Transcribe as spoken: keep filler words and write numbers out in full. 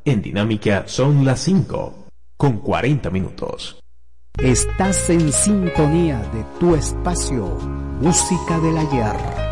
En Dinámica son las cinco, con cuarenta minutos. Estás en sintonía de tu espacio, Música del Ayer.